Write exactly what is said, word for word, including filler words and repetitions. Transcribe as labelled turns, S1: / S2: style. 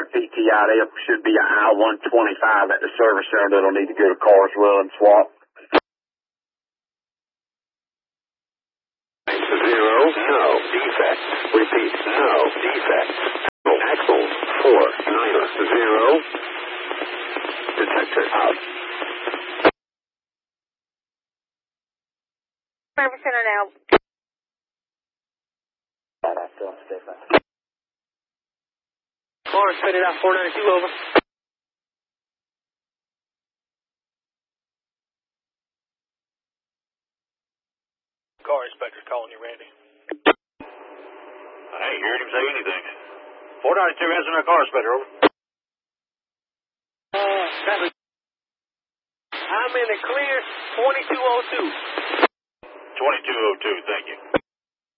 S1: P T I. There should be an I one twenty-five at the service center that'll need to get a Carswell and swap.
S2: Zero, no defect. Repeat, no defect. Axle four nine zero. Detector out.
S3: Service center now.
S4: Car spit it out four ninety-two, over.
S5: Car inspector's calling you, Randy.
S2: I ain't heard him say anything.
S5: four ninety-two, answering our car inspector, over.
S4: Uh, that was... I'm in the clear, twenty-two oh two.
S2: twenty-two oh two, thank you.